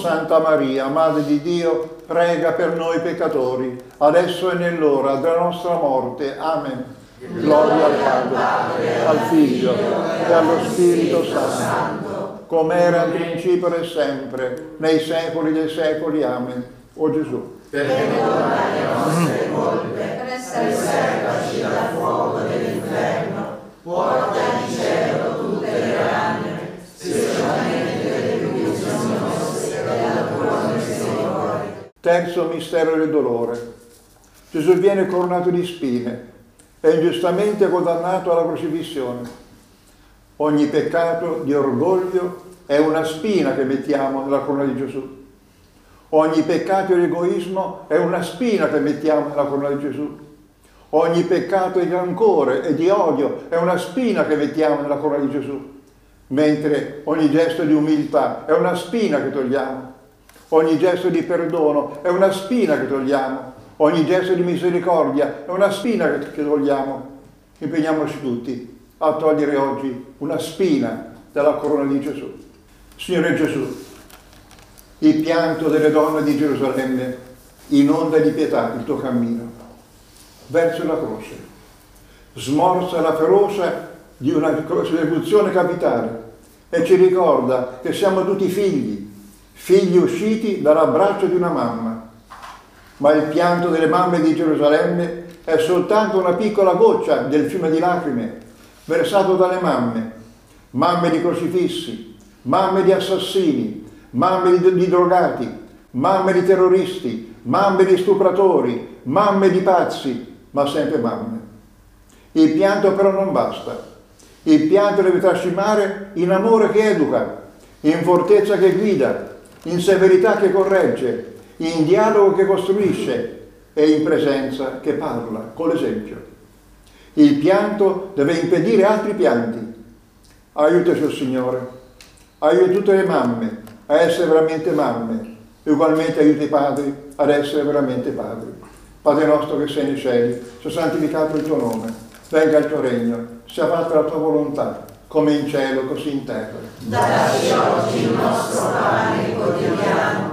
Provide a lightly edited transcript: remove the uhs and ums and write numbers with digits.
Santa Maria, Madre di Dio, prega per noi peccatori, adesso e nell'ora della nostra morte. Amen. Gloria al Padre, al Figlio e allo Spirito Santo, come era in principio e sempre, nei secoli dei secoli. Amen. O Gesù, perdona le nostre colpe, preservaci dal fuoco dell'inferno, porta in cielo tutte le anime, specialmente le più bisognose della tua misericordia. Terzo mistero del dolore. Gesù viene coronato di spine, è ingiustamente condannato alla crocifissione. Ogni peccato di orgoglio è una spina che mettiamo nella corona di Gesù. Ogni peccato di egoismo è una spina che mettiamo nella corona di Gesù. Ogni peccato di rancore e di odio è una spina che mettiamo nella corona di Gesù. Mentre ogni gesto di umiltà è una spina che togliamo. Ogni gesto di perdono è una spina che togliamo. Ogni gesto di misericordia è una spina che togliamo. Impegniamoci tutti a togliere oggi una spina dalla corona di Gesù. Signore Gesù, il pianto delle donne di Gerusalemme inonda di pietà il tuo cammino verso la croce. Smorza la ferocia di una persecuzione capitale e ci ricorda che siamo tutti figli usciti dall'abbraccio di una mamma. Ma il pianto delle mamme di Gerusalemme è soltanto una piccola goccia del fiume di lacrime versato dalle mamme di crocifissi, mamme di assassini, mamme di drogati, mamme di terroristi, mamme di stupratori, mamme di pazzi, ma sempre mamme. Il pianto però non basta. Il pianto deve trascimare in amore che educa, in fortezza che guida, in severità che corregge, in dialogo che costruisce e in presenza che parla, con l'esempio. Il pianto deve impedire altri pianti. Aiutaci, Signore. Aiuta tutte le mamme a essere veramente mamme, e ugualmente aiuta i padri ad essere veramente padri. Padre nostro che sei nei cieli, sia santificato il tuo nome, venga il tuo regno, sia fatta la tua volontà, come in cielo così in terra. Dacci oggi il nostro pane quotidiano,